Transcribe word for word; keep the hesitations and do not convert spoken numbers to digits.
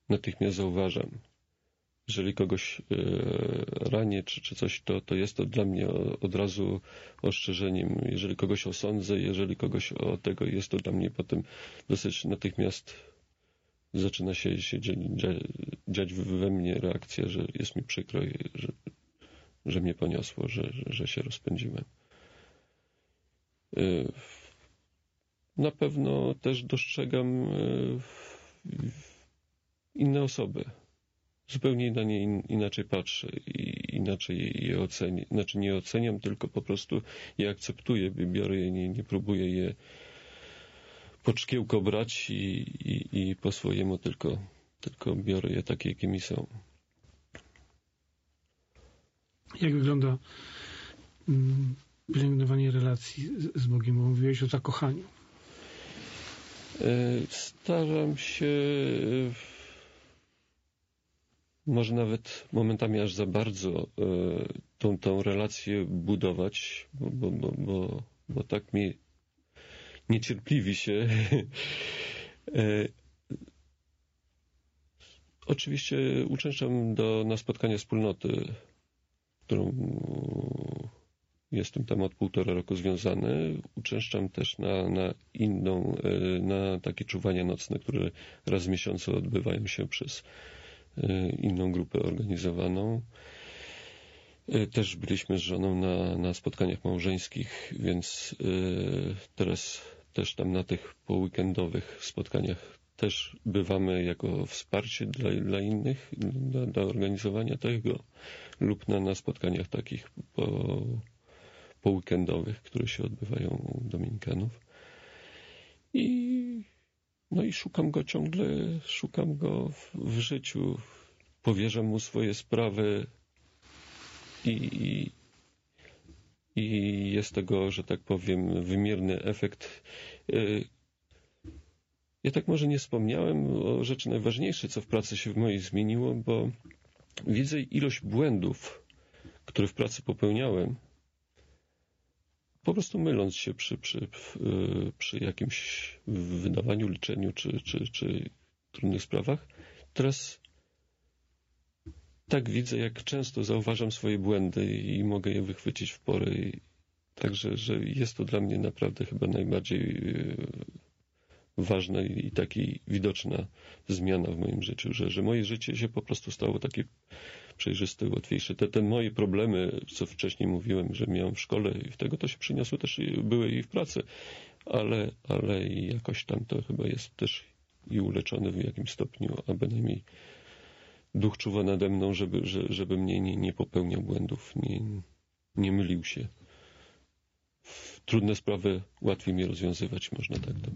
natychmiast zauważam. Jeżeli kogoś e, ranię czy, czy coś, to, to jest to dla mnie od razu ostrzeżeniem. Jeżeli kogoś osądzę, jeżeli kogoś o tego, jest to dla mnie potem dosyć natychmiast zaczyna się, się dziać, dziać we mnie reakcja, że jest mi przykro, że, że mnie poniosło, że, że, że się rozpędziłem. E, na pewno też dostrzegam e, inne osoby. Zupełnie na nie in, inaczej patrzę i inaczej je oceniam. Znaczy nie oceniam, tylko po prostu je akceptuję, biorę je, nie, nie próbuję je pod szkiełko brać i, i, i po swojemu tylko, tylko biorę je takie, jakimi są. Jak wygląda mm, pielęgnowanie relacji z, z Bogiem? Bo mówiłeś o zakochaniu. Staram się może nawet momentami aż za bardzo e, tą, tą relację budować, bo, bo, bo, bo, bo tak mi niecierpliwi się. e, oczywiście uczęszczam do, na spotkania wspólnoty, którą jestem tam od półtora roku związany. Uczęszczam też na, na inną, e, na takie czuwania nocne, które raz w miesiącu odbywają się przez inną grupę organizowaną. Też byliśmy z żoną na, na spotkaniach małżeńskich, więc teraz też tam na tych poweekendowych spotkaniach też bywamy jako wsparcie dla, dla innych, dla, dla organizowania tego lub na, na spotkaniach takich po, poweekendowych, które się odbywają u Dominikanów. I No i szukam go ciągle, szukam go w, w życiu, powierzam mu swoje sprawy i, i, i jest tego, że tak powiem, wymierny efekt. Ja tak może nie wspomniałem o rzeczy najważniejszej, co w pracy się w mojej zmieniło, bo widzę ilość błędów, które w pracy popełniałem, po prostu myląc się przy, przy, przy jakimś wydawaniu, liczeniu czy, czy, czy trudnych sprawach. Teraz tak widzę, jak często zauważam swoje błędy i mogę je wychwycić w porę. Także, że jest to dla mnie naprawdę chyba najbardziej ważna i taki widoczna zmiana w moim życiu, że, że moje życie się po prostu stało takie przejrzyste, łatwiejsze. Te, te moje problemy, co wcześniej mówiłem, że miałem w szkole i w tego to się przyniosły też, były i w pracy, ale, ale jakoś tam to chyba jest też i uleczone w jakimś stopniu, a bynajmniej duch czuwa nade mną, żeby, że, żeby mnie nie, nie popełniał błędów, nie, nie mylił się. Trudne sprawy łatwiej mi rozwiązywać, można tak to